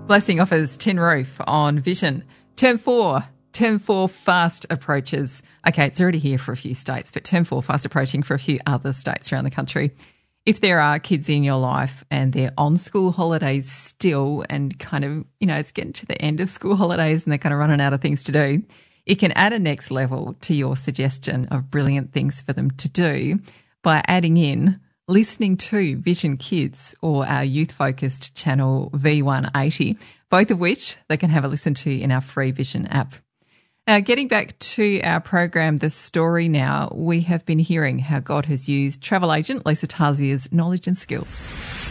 Blessing offers Tin Roof on Vision. Term 4 fast approaches. Okay, it's already here for a few states, but Term 4 fast approaching for a few other states around the country. If there are kids in your life and they're on school holidays still and kind of, it's getting to the end of school holidays and they're kind of running out of things to do, it can add a next level to your suggestion of brilliant things for them to do by adding in listening to Vision Kids or our youth-focused channel V180, both of which they can have a listen to in our free Vision app. Now, getting back to our program, The Story now, we have been hearing how God has used travel agent Lisa Tarzia's knowledge and skills.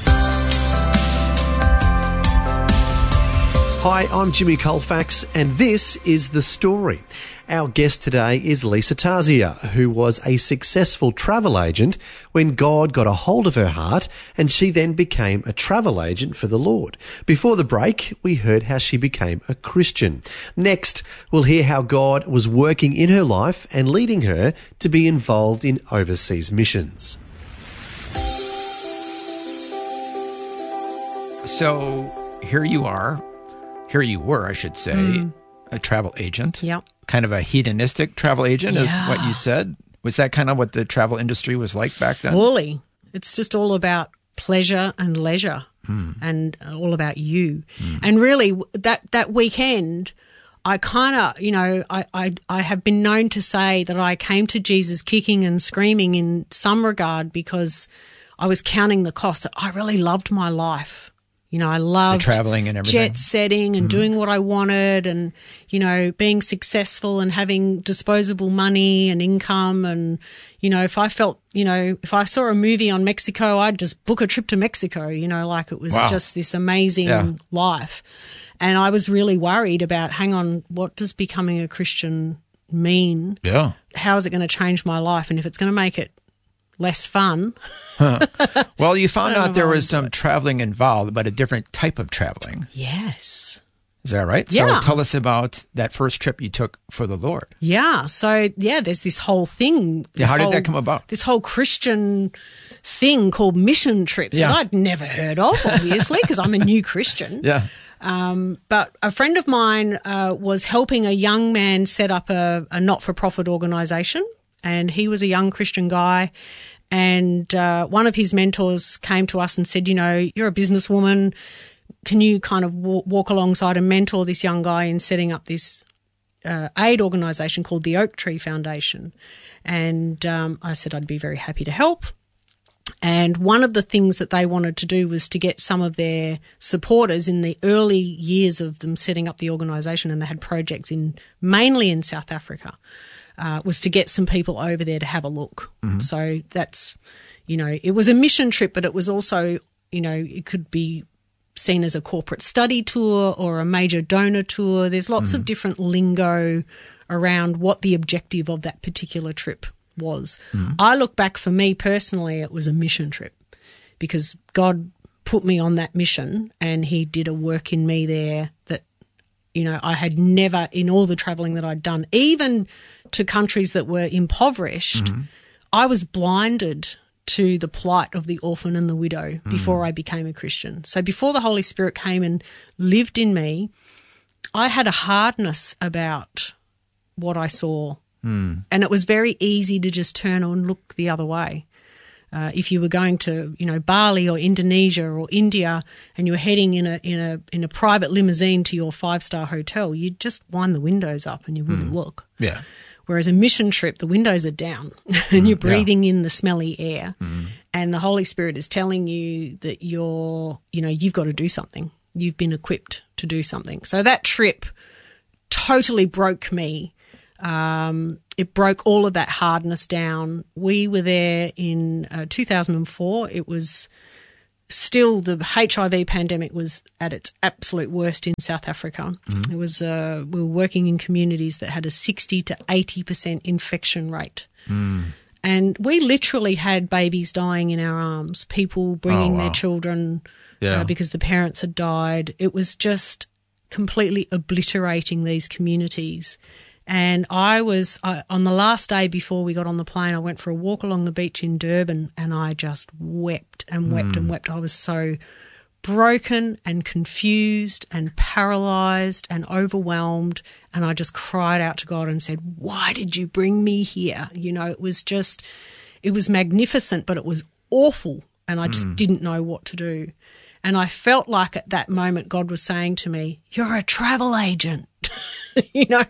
Hi, I'm Jimmy Colfax, and this is The Story. Our guest today is Lisa Tarzia, who was a successful travel agent when God got a hold of her heart, and she then became a travel agent for the Lord. Before the break, we heard how she became a Christian. Next, we'll hear how God was working in her life and leading her to be involved in overseas missions. So here you were, I should say, a travel agent. Yep. Kind of a hedonistic travel agent is what you said. Was that kind of what the travel industry was like back then? Fully. It's just all about pleasure and leisure and all about you. And really that weekend, I kind of, I have been known to say that I came to Jesus kicking and screaming in some regard because I was counting the cost. That I really loved my life. I loved the traveling and everything. Jet setting and doing what I wanted and, being successful and having disposable money and income. And, if I felt, if I saw a movie on Mexico, I'd just book a trip to Mexico, like it was just this amazing life. And I was really worried about, hang on, what does becoming a Christian mean? Yeah. How is it going to change my life? And if it's going to make it less fun. Well, you found out there was some traveling involved, but a different type of traveling. Yes. Is that right? Yeah. So tell us about that first trip you took for the Lord. Yeah. So, there's this whole thing. How did that come about? This whole Christian thing called mission trips that I'd never heard of, obviously, because I'm a new Christian. Yeah. But a friend of mine was helping a young man set up a not-for-profit organisation, and he was a young Christian guy. And one of his mentors came to us and said, you're a businesswoman. Can you kind of walk alongside and mentor this young guy in setting up this aid organisation called the Oak Tree Foundation? And I said I'd be very happy to help. And one of the things that they wanted to do was to get some of their supporters in the early years of them setting up the organisation, and they had projects mainly in South Africa. Was to get some people over there to have a look. So that's, it was a mission trip, but it was also, it could be seen as a corporate study tour or a major donor tour. There's lots of different lingo around what the objective of that particular trip was. I look back, for me personally, it was a mission trip because God put me on that mission and he did a work in me there that, I had never, in all the travelling that I'd done, even to countries that were impoverished, I was blinded to the plight of the orphan and the widow before I became a Christian. So before the Holy Spirit came and lived in me, I had a hardness about what I saw. And it was very easy to just turn and look the other way. If you were going to, Bali or Indonesia or India, and you were heading in a private limousine to your 5-star hotel, you'd just wind the windows up and you wouldn't look. Yeah. Whereas a mission trip, the windows are down and you're breathing in the smelly air, and the Holy Spirit is telling you that you've got to do something. You've been equipped to do something. So that trip totally broke me. It broke all of that hardness down. We were there in 2004. It was still, the HIV pandemic was at its absolute worst in South Africa. It was we were working in communities that had a 60 to 80% infection rate. And we literally had babies dying in our arms, people bringing their children because the parents had died. It was just completely obliterating these communities. And I was, on the last day before we got on the plane, I went for a walk along the beach in Durban and I just wept and wept and wept. I was so broken and confused and paralyzed and overwhelmed. And I just cried out to God and said, why did you bring me here? You know, it was magnificent, but it was awful. And I just didn't know what to do. And I felt like at that moment, God was saying to me, you're a travel agent, you know,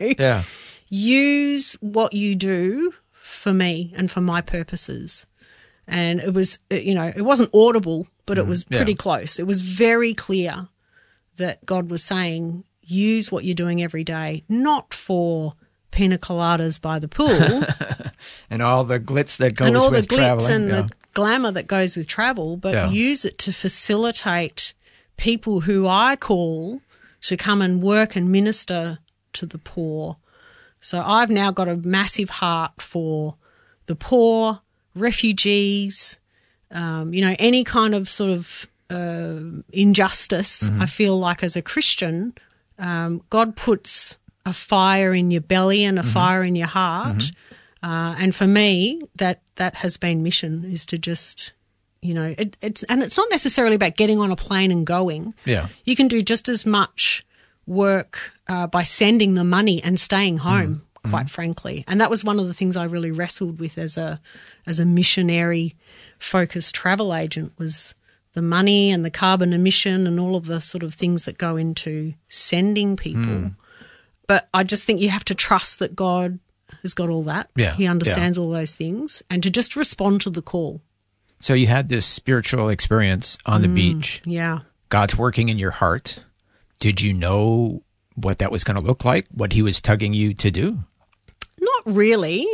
use what you do for me and for my purposes. And it was, you know, it wasn't audible, but it was pretty close. It was very clear that God was saying, use what you're doing every day, not for pina coladas by the pool. And all the glitz that goes and all with the glitz traveling. and the glamour that goes with travel, but use it to facilitate people who I call to come and work and minister to the poor. So I've now got a massive heart for the poor, refugees, you know, any kind of sort of injustice. I feel like as a Christian, God puts a fire in your belly and a fire in your heart. And for me, that has been mission, is to just, you know, it's not necessarily about getting on a plane and going. Yeah. You can do just as much work by sending the money and staying home, quite frankly. And that was one of the things I really wrestled with as a missionary focused travel agent, was the money and the carbon emission and all of the sort of things that go into sending people. But I just think you have to trust that God has got all that. Yeah. He understands all those things, and to just respond to the call. So you had this spiritual experience on the beach. Yeah. God's working in your heart. Did you know what that was going to look like, what he was tugging you to do? Not really.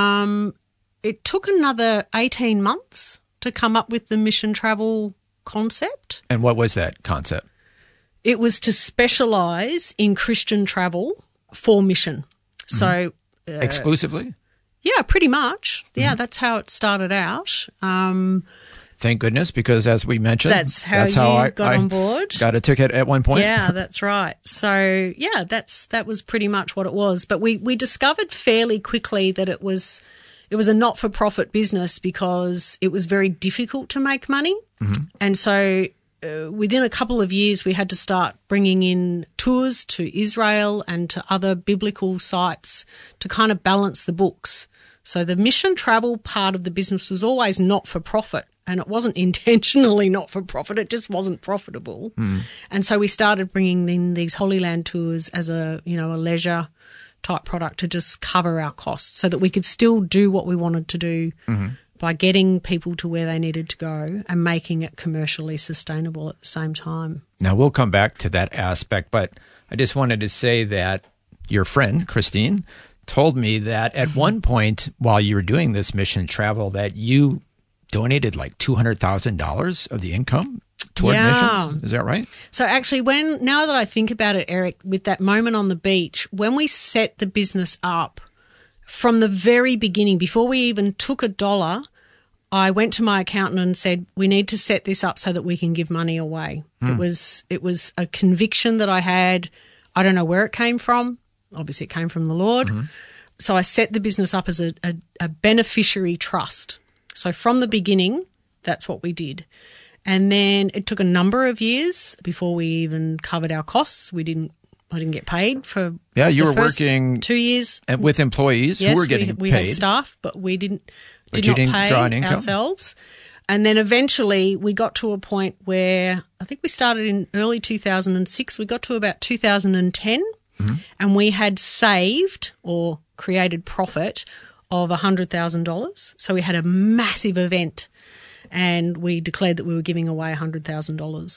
It took another 18 months to come up with the mission travel concept. And what was that concept? It was to specialise in Christian travel for mission. So Exclusively? yeah, pretty much. Yeah, that's how it started out. Thank goodness, because as we mentioned, That's how you got on board. Got a ticket at one point. Yeah, that's right. So yeah, that was pretty much what it was. But we discovered fairly quickly that it was a not-for-profit business, because it was very difficult to make money. And so within a couple of years, we had to start bringing in tours to Israel and to other biblical sites to kind of balance the books. So the mission travel part of the business was always not-for-profit, and it wasn't intentionally not-for-profit. It just wasn't profitable. And so we started bringing in these Holy Land tours as a leisure type product to just cover our costs, so that we could still do what we wanted to do by getting people to where they needed to go and making it commercially sustainable at the same time. Now, we'll come back to that aspect, but I just wanted to say that your friend, Christine, told me that at one point while you were doing this mission travel that you donated like $200,000 of the income toward missions. Is that right? So actually, now that I think about it, Eric, with that moment on the beach, when we set the business up, from the very beginning, before we even took $1, I went to my accountant and said, we need to set this up so that we can give money away. It was a conviction that I had. I don't know where it came from. Obviously, it came from the Lord. So I set the business up as a beneficiary trust. So from the beginning, that's what we did. And then it took a number of years before we even covered our costs. I didn't get paid for you the were first working 2 years. with employees who were getting we paid. had staff, but we did not didn't pay draw an income? ourselves. And then eventually we got to a point where I think we started in early 2006. We got to about 2010 and we had saved or created profit of $100,000. So we had a massive event and we declared that we were giving away $100,000.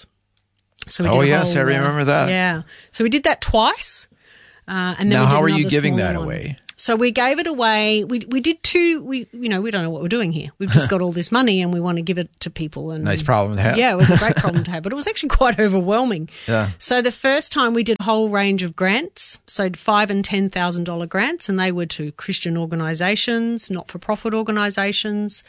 So we did I remember that. Yeah. So we did that twice. And then now, we did how are you another giving smaller that one. away? So we gave it away. We did two. We don't know what we're doing here. We've just got all this money and we want to give it to people. And Nice problem to have. Yeah, it was a great problem to have, but it was actually quite overwhelming. Yeah. So the first time we did a whole range of grants, so $5,000 and $10,000 grants, and they were to Christian organisations, not-for-profit organisations.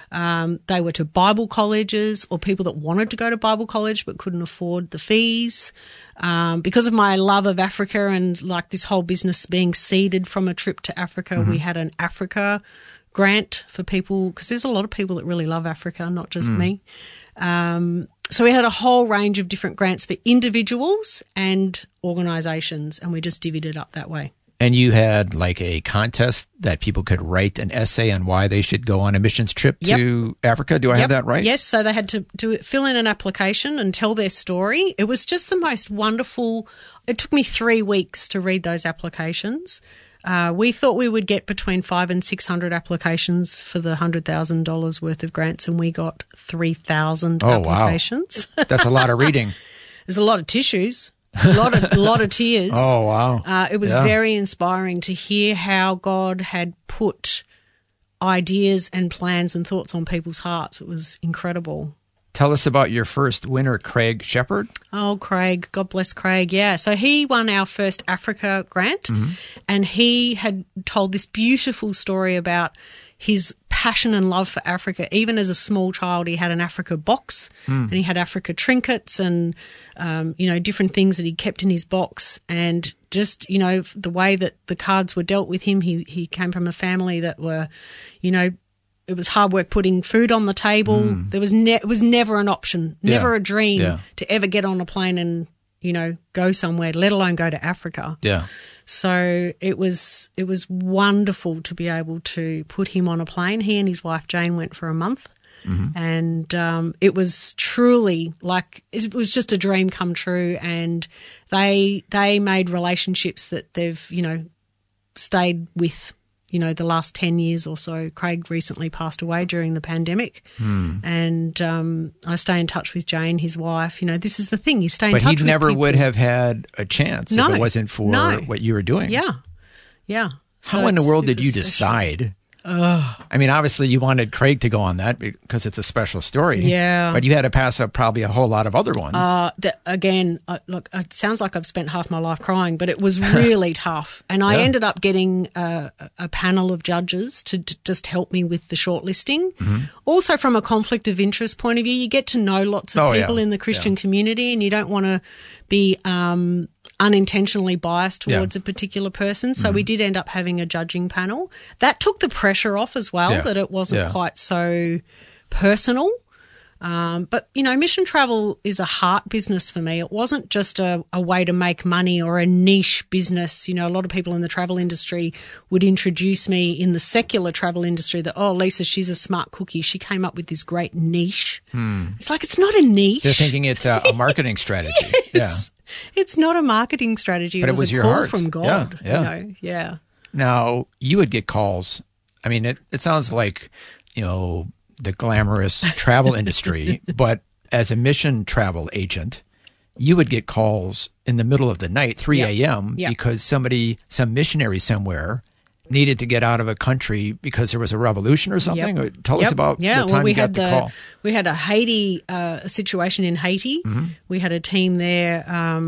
They were to Bible colleges or people that wanted to go to Bible college but couldn't afford the fees. Because of my love of Africa and like this whole business being seeded from a trip to Africa, we had an Africa grant for people, because there's a lot of people that really love Africa, not just me. So we had a whole range of different grants for individuals and organisations, and we just divvied it up that way. And you had like a contest that people could write an essay on why they should go on a missions trip to Africa. Do I have that right? Yes. So they had to fill in an application and tell their story. It was just the most wonderful. It took me 3 weeks to read those applications. We thought we would get between 500 and 600 applications for the $100,000 worth of grants, and we got 3,000 applications. Wow. That's a lot of reading. There's a lot of tissues. A lot of tears. Oh, wow. It was very inspiring to hear how God had put ideas and plans and thoughts on people's hearts. It was incredible. Tell us about your first winner, Craig Shepherd. Oh, Craig. God bless Craig. Yeah. So he won our first Africa grant, and he had told this beautiful story about his passion and love for Africa. Even as a small child, he had an Africa box and he had Africa trinkets and, different things that he kept in his box. And just, the way that the cards were dealt with him, he came from a family that were, it was hard work putting food on the table. There was it was never an option, never a dream to ever get on a plane and, go somewhere, let alone go to Africa. Yeah. So it was wonderful to be able to put him on a plane. He and his wife Jane went for a month, and it was truly it was just a dream come true. And they made relationships that they've stayed with. The last 10 years or so. Craig recently passed away during the pandemic, and I stay in touch with Jane, his wife. This is the thing. You stay in touch with people. But he never would have had a chance if it wasn't for what you were doing. Yeah, yeah. How in the world did you decide? I mean, obviously you wanted Craig to go on that because it's a special story. Yeah. But you had to pass up probably a whole lot of other ones. Look, it sounds like I've spent half my life crying, but it was really tough. And I ended up getting a panel of judges to just help me with the shortlisting. Also, from a conflict of interest point of view, you get to know lots of people in the Christian community, and you don't want to be unintentionally biased towards a particular person. So we did end up having a judging panel. That took the pressure off as well, that it wasn't quite so personal. But, mission travel is a heart business for me. It wasn't just a way to make money or a niche business. A lot of people in the travel industry would introduce me in the secular travel industry that, oh, Lisa, she's a smart cookie. She came up with this great niche. It's like, it's not a niche. They're thinking it's a marketing strategy. Yes. It's not a marketing strategy. But it was a your call heart. from God. Yeah. Now, you would get calls. I mean, it sounds like, the glamorous travel industry, but as a mission travel agent, you would get calls in the middle of the night, 3 a.m., because some missionary somewhere needed to get out of a country because there was a revolution or something. Tell us about the time you got the call. We had a Haiti situation in Haiti. We had a team there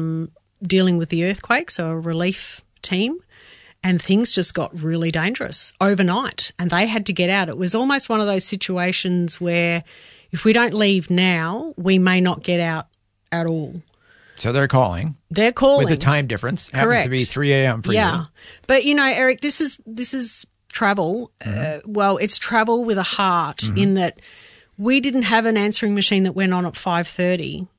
dealing with the earthquake, so a relief team. And things just got really dangerous overnight, and they had to get out. It was almost one of those situations where if we don't leave now, we may not get out at all. So they're calling. They're calling. With a time difference. Correct. Happens to be 3 a.m. for you. Yeah. But, Eric, this is travel. Well, it's travel with a heart in that we didn't have an answering machine that went on at 5:30.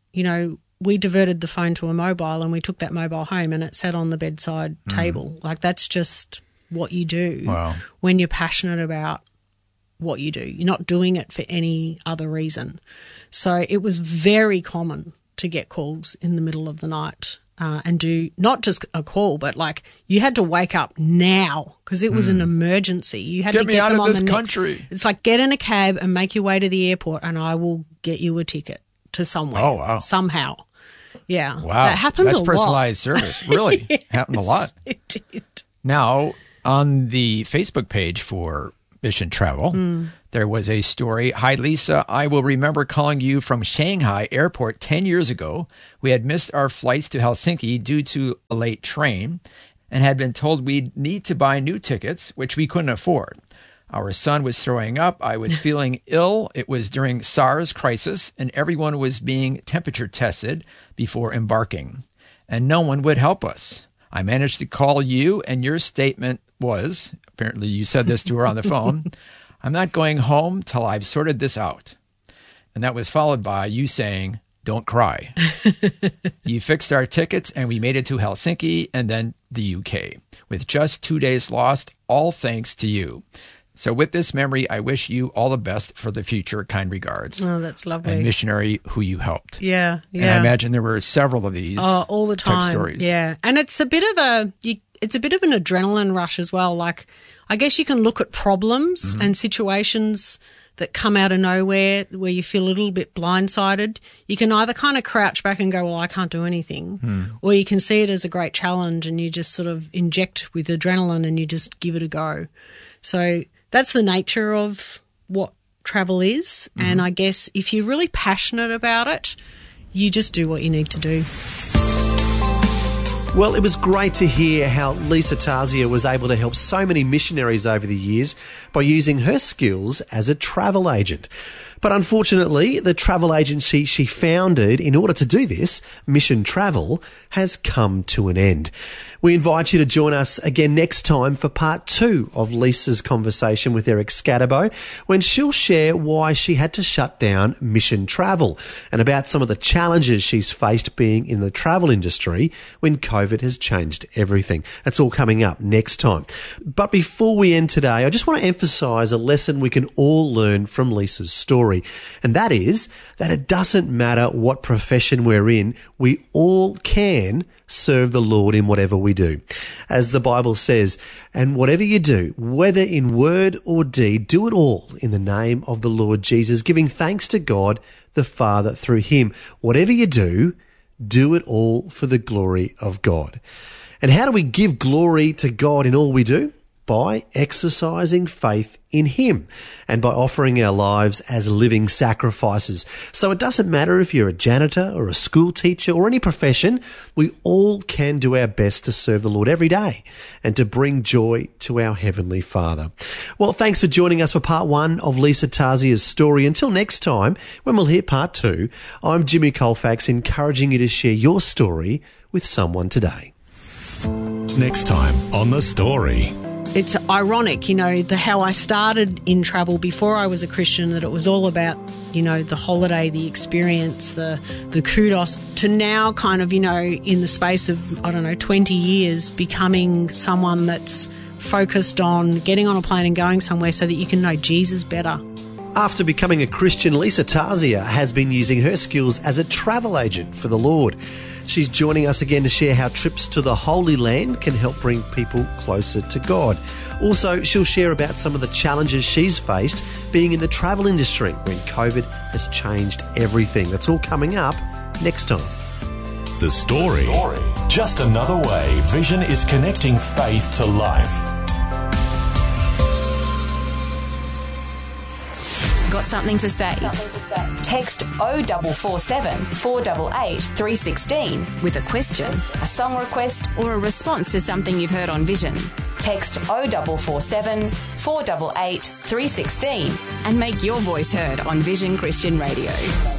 We diverted the phone to a mobile, and we took that mobile home, and it sat on the bedside table. Like, that's just what you do when you're passionate about what you do. You're not doing it for any other reason. So it was very common to get calls in the middle of the night and do not just a call, but like you had to wake up now because it was an emergency. You had to get out them of on this the country. It's like, get in a cab and make your way to the airport, and I will get you a ticket to somewhere somehow. Yeah. Wow. That happened a lot. That's personalized service. Really. Yes, happened a lot. It did. Now, on the Facebook page for Mission Travel, there was a story. Hi, Lisa. I will remember calling you from Shanghai Airport 10 years ago. We had missed our flights to Helsinki due to a late train and had been told we'd need to buy new tickets, which we couldn't afford. Our son was throwing up. I was feeling ill. It was during SARS crisis, and everyone was being temperature tested before embarking, and no one would help us. I managed to call you, and your statement was, apparently you said this to her on the phone, I'm not going home till I've sorted this out. And that was followed by you saying, don't cry. You fixed our tickets and we made it to Helsinki and then the UK. With just 2 days lost, all thanks to you. So with this memory, I wish you all the best for the future. Kind regards. Oh, that's lovely. A missionary who you helped. Yeah. And I imagine there were several of these all the time. type stories. Yeah. And it's a bit of an adrenaline rush as well. Like, I guess you can look at problems and situations that come out of nowhere where you feel a little bit blindsided. You can either kind of crouch back and go, well, I can't do anything, or you can see it as a great challenge and you just sort of inject with adrenaline and you just give it a go. So that's the nature of what travel is. And I guess if you're really passionate about it, you just do what you need to do. Well, it was great to hear how Lisa Tarzia was able to help so many missionaries over the years by using her skills as a travel agent. But unfortunately, the travel agency she founded in order to do this, Mission Travel, has come to an end. We invite you to join us again next time for part 2 of Lisa's conversation with Eric Scatterbo, when she'll share why she had to shut down Mission Travel and about some of the challenges she's faced being in the travel industry when COVID has changed everything. That's all coming up next time. But before we end today, I just want to emphasise a lesson we can all learn from Lisa's story, and that is that it doesn't matter what profession we're in, we all can serve the Lord in whatever we do. As the Bible says, and whatever you do, whether in word or deed, do it all in the name of the Lord Jesus, giving thanks to God the Father through him. Whatever you do, do it all for the glory of God. And how do we give glory to God in all we do? By exercising faith in him and by offering our lives as living sacrifices. So it doesn't matter if you're a janitor or a school teacher or any profession, we all can do our best to serve the Lord every day and to bring joy to our Heavenly Father. Well, thanks for joining us for part 1 of Lisa Tarzia's story. Until next time, when we'll hear part 2, I'm Jimmy Colfax, encouraging you to share your story with someone today. Next time on The Story. It's ironic, how I started in travel before I was a Christian, that it was all about, the holiday, the experience, the kudos, to now kind of, in the space of, 20 years, becoming someone that's focused on getting on a plane and going somewhere so that you can know Jesus better. After becoming a Christian, Lisa Tarzia has been using her skills as a travel agent for the Lord. She's joining us again to share how trips to the Holy Land can help bring people closer to God. Also, she'll share about some of the challenges she's faced being in the travel industry when COVID has changed everything. That's all coming up next time. The Story. Just another way Vision is connecting faith to life. Got something to say? Text 0447 488 316 with a question, a song request, or a response to something you've heard on Vision. Text 0447 488 316 and make your voice heard on Vision Christian Radio.